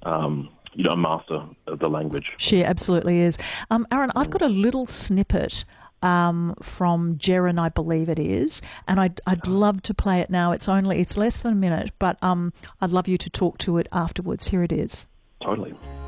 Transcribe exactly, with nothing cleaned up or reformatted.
um, you know, a master of the language. She absolutely is. Um, Aaron, I've got a little snippet um, from Jeren, I believe it is, and I'd, I'd love to play it now. It's only it's less than a minute, but um, I'd love you to talk to it afterwards. Here it is. Totally.